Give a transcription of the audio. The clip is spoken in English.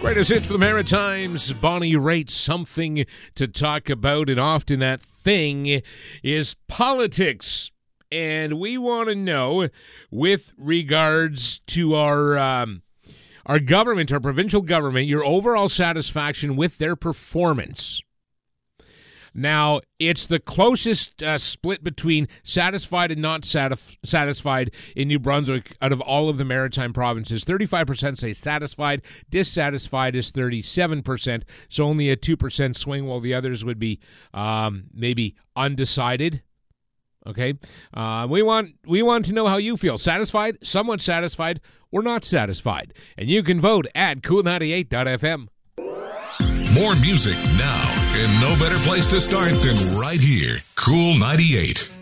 Greatest hits for the Maritimes. Bonnie Raitt, something to talk about, and often that thing is politics. And we want to know, with regards to our government, our provincial government, your overall satisfaction with their performance. Now, it's the closest split between satisfied and not satisfied in New Brunswick out of all of the maritime provinces. 35% say satisfied. Dissatisfied is 37%, so only a 2% swing, while the others would be maybe undecided. Okay? We want to know how you feel. Satisfied, somewhat satisfied, or not satisfied. And you can vote at cool98.fm. More music now, and no better place to start than right here. Cool 98.